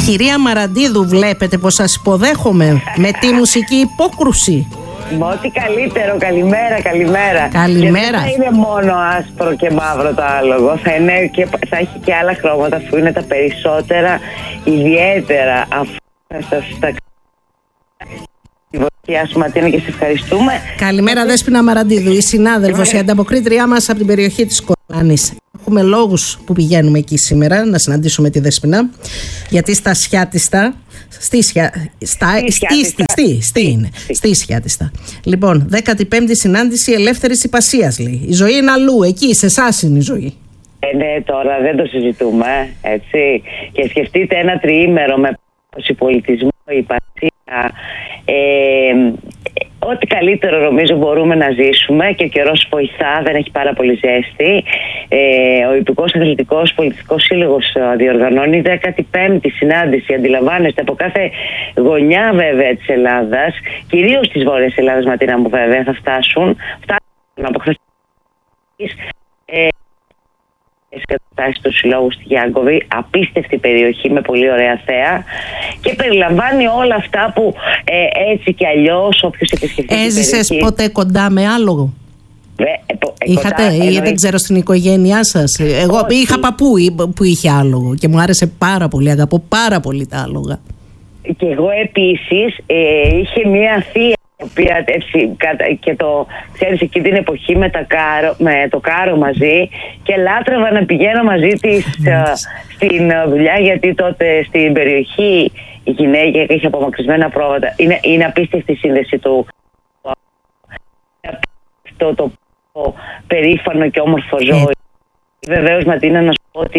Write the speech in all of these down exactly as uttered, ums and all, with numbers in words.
Κυρία Μαραντίδου, βλέπετε πως σας υποδέχομαι με τη μουσική υπόκρουση. Με ό,τι καλύτερο, καλημέρα, καλημέρα. Καλημέρα. Και δεν θα είναι μόνο άσπρο και μαύρο το άλογο, θα, είναι και, θα έχει και άλλα χρώματα, αφού είναι τα περισσότερα ιδιαίτερα αφού στα βοηθιά σου, Ματίνα, και σε ευχαριστούμε. Καλημέρα, Δέσποινα Μαραντίδου, η συνάδελφος, η ανταποκρίτριά μας από την περιοχή της Κοράνης. Έχουμε λόγους που πηγαίνουμε εκεί σήμερα να συναντήσουμε τη Δέσποινα, γιατί στα Σιάτιστα, στη Σιά, στα, στη, στη, στη, στη είναι, στη Σιάτιστα. Λοιπόν, δέκατη πέμπτη συνάντηση ελεύθερης υπασίας, λέει. Η ζωή είναι αλλού, εκεί, σε εσάς είναι η ζωή. Ε, ναι, τώρα δεν το συζητούμε, έτσι. Και σκεφτείτε ένα τριήμερο με πολιτισμό, υπασία, ε, ό,τι καλύτερο νομίζω μπορούμε να ζήσουμε, και ο καιρός βοηθά, δεν έχει πάρα πολύ ζέστη. Ε, ο Υπουργός Αθλητικός Πολιτιστικός Σύλλογος διοργανώνει δέκατη πέμπτη συνάντηση, αντιλαμβάνεστε, από κάθε γωνιά βέβαια της Ελλάδας, κυρίως της Βόρειας Ελλάδας, Ματίνα μου, βέβαια θα φτάσουν, φτάσουν από χθες. Ε, κατάσταση του συλλόγου στη Γιάνκοβη, απίστευτη περιοχή με πολύ ωραία θέα, και περιλαμβάνει όλα αυτά που ε, έτσι κι αλλιώς όποιος επισκεφτεί. Έζησες ποτέ κοντά με άλογο? Ε, ε, ε, Είχατε, κοντά, ή δεν ξέρω, στην οικογένειά σας? Εγώ όχι. Είχα παππού που είχε άλογο και μου άρεσε πάρα πολύ, αγαπώ πάρα πολύ τα άλογα. Και εγώ επίσης ε, είχε μία θεία, η οποία έτσι, και το ξέρεις, εκεί την εποχή με, τα κάρο, με το κάρο μαζί, και λάτρευα να πηγαίνω μαζί της uh, στην δουλειά, γιατί τότε στην περιοχή η γυναίκα είχε απομακρυσμένα πρόβατα. Είναι, είναι απίστευτη η σύνδεση του. Το, το, το περήφανο και όμορφο ζώο. Βεβαίως, Ματίνα, να σου πω ότι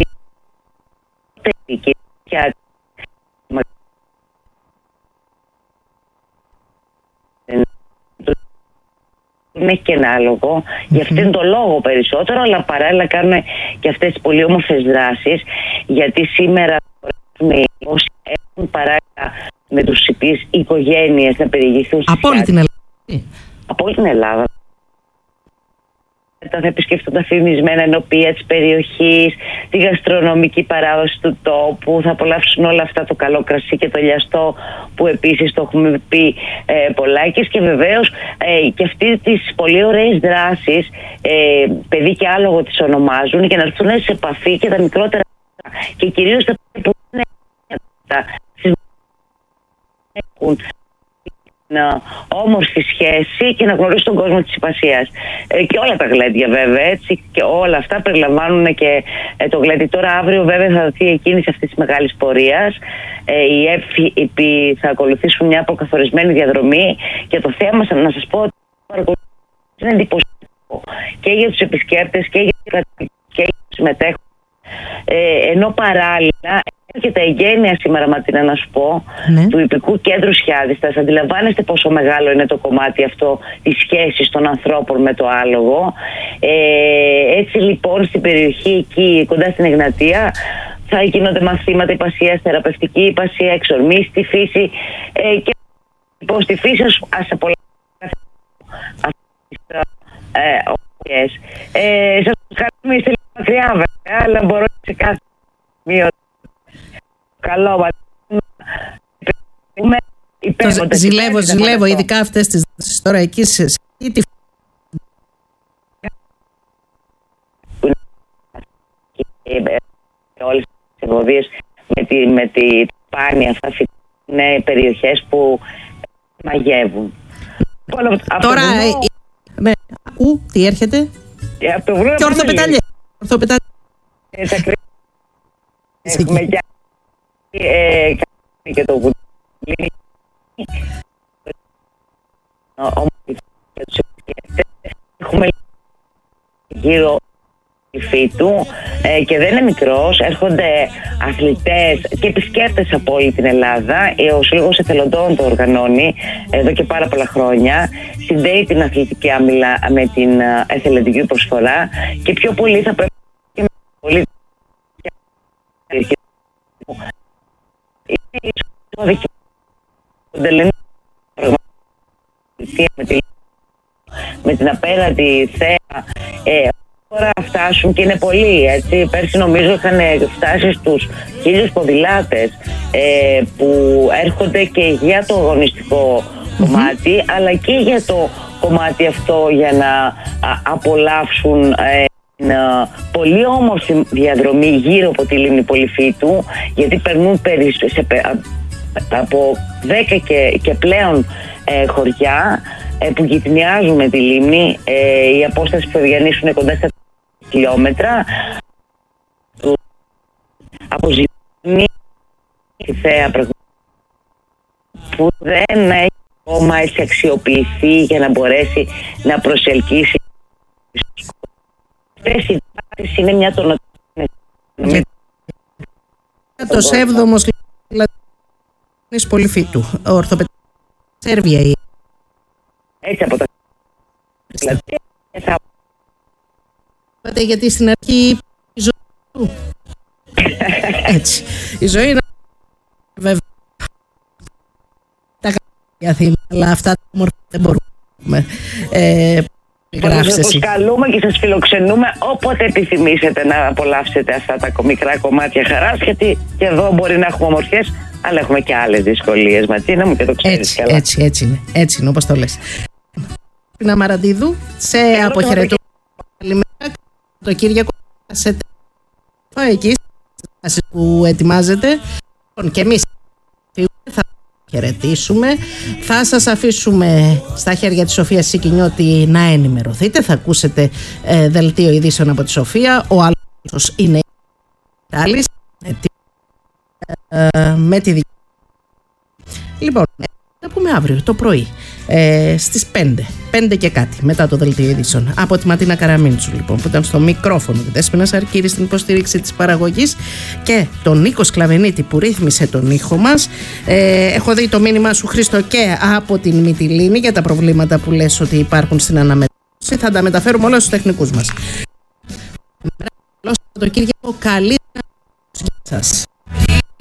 δεν έχει και ένα άλογο, mm-hmm. γι' αυτόν τον λόγο περισσότερο, αλλά παράλληλα κάνουμε και αυτές τις πολύ όμορφες δράσεις, γιατί σήμερα όσοι έχουν παράλληλα με τους υπείς οικογένειες να περιηγηθούν από όλη την Ελλάδα. Από όλη την Ελλάδα. Θα επισκεφτούν τα φημισμένα ενοπεία της περιοχής, τη γαστρονομική παράδοση του τόπου, θα απολαύσουν όλα αυτά, το καλό κρασί και το λιαστό που επίσης το έχουμε πει ε, πολλάκις, και βεβαίως ε, και αυτές τις πολύ ωραίες δράσεις, ε, παιδί και άλογο τις ονομάζουν, για να έρθουν σε επαφή και τα μικρότερα, και κυρίως τα που είναι έχουν όμορφη σχέση και να γνωρίσουν τον κόσμο της υπασίας. Ε, και όλα τα γλέντια βέβαια, έτσι, και όλα αυτά περιλαμβάνουν και ε, το γλέντι. Τώρα αύριο βέβαια θα δοθεί η κίνηση αυτής της μεγάλης πορείας. Ε, οι ΕΦΗ θα ακολουθήσουν μια αποκαθορισμένη διαδρομή, και το θέμα, να σας πω, είναι εντυπωσιακό και για τους επισκέπτες και για τους συμμετέχοντες. Ε, ενώ παράλληλα και τα εγγένεια σήμερα, Ματίνα, να σου πω, ναι, του Ιππικού Κέντρου Σιάτιστας. Αντιλαμβάνεστε πόσο μεγάλο είναι το κομμάτι αυτό της σχέσης των ανθρώπων με το άλογο. Ε, έτσι λοιπόν στην περιοχή εκεί κοντά στην Εγνατία θα γίνονται μαθήματα υπασίας, θεραπευτική υπασία, εξορμής στη φύση, ε, και λοιπόν στη φύση ας απολαύσουμε ε, ε, σας καλούμε, είστε λίγο μακριά βέβαια, αλλά μπορώ σε κάθε σημείο. Καλό, το ζηλεύω, ζηλεύω, ειδικά αυτές τις δράσεις τώρα εκεί σε τι όλες τις εμποδίες με τη, με τη πάνη, αυτά είναι περιοχές που μαγεύουν. Τώρα, με ακού, τι έρχεται? Και ορθοπετάλια. Ορθοπετάλια. Έχουμε και Ε, και το βουλή έχουμε γύρω του, ε, και δεν είναι μικρός, έρχονται αθλητές και επισκέπτες από όλη την Ελλάδα. Ο Σύλλογος Εθελοντών το οργανώνει εδώ και πάρα πολλά χρόνια, συνδέει την αθλητική άμυλα με την εθελοντική προσφορά, και πιο πολύ θα πρέπει και με πολύ με την απέραντη θέα, ε, τώρα φτάσουν, και είναι πολλοί, έτσι. Πέρσι νομίζω είχαν φτάσει στους χίλιους ποδηλάτες, ε, που έρχονται και για το αγωνιστικό mm-hmm. κομμάτι, αλλά και για το κομμάτι αυτό για να α, απολαύσουν ε, μια πολύ όμορφη διαδρομή γύρω από τη λίμνη Πολυφίτου, γιατί περνούν περί, σε, από δέκα και, και πλέον ε, χωριά ε, που γειτονιάζουν με τη λίμνη. Ε, η απόσταση που θα διανύσουν κοντά στα χιλιόμετρα. Αποζημιώνει τη θέα που δεν έχει ακόμα έχει αξιοποιηθεί για να μπορέσει να προσελκύσει. Αυτές οι τάσεις είναι μια τονοτική. Το έβδομος της Πολυφίτου, ορθοπαιδική Σέρβια. Έτσι από τα γιατί στην αρχή η ζωή του. Έτσι. Η ζωή είναι βέβαια τα Αθήνα, αλλά αυτά τα μορφή δεν μπορούμε. Ε, Σας καλούμε και σας φιλοξενούμε όποτε επιθυμήσετε να απολαύσετε αυτά τα μικρά κομμάτια χαράς, γιατί και εδώ μπορεί να έχουμε ομορφιές, αλλά έχουμε και άλλες δυσκολίες, Ματίνα μου, και το ξέρεις έτσι, καλά. Έτσι, έτσι είναι, έτσι είναι όπως το λες. Πίνα Μαραντίδου, σε αποχαιρετώ. Καλημέρα, το Κυριακό σε εκεί που ετοιμάζετε και εμείς θα χαιρετήσουμε. Θα σας αφήσουμε στα χέρια της Σοφίας Σικινιώτη να ενημερωθείτε. Θα ακούσετε ε, δελτίο ειδήσεων από τη Σοφία. Ο άλλος είναι η Τάλης με τη, ε, με τη δική. Λοιπόν, θα πούμε αύριο το πρωί ε, στις πέντε, πέντε και κάτι μετά το δελτίο ειδήσεων από τη Ματίνα Καραμίντσου, λοιπόν, που ήταν στο μικρόφωνο, τη Δέσποινα Σαρκύρη στην υποστήριξη της παραγωγής και τον Νίκο Σκλαβενίτη που ρύθμισε τον ήχο μας. ε, έχω δει το μήνυμά σου, Χρήστο, και από την Μυτιλήνη για τα προβλήματα που λες ότι υπάρχουν στην αναμετώπιση. Θα τα μεταφέρουμε όλα στους τεχνικούς μας. Το Κυριακό, καλή σας.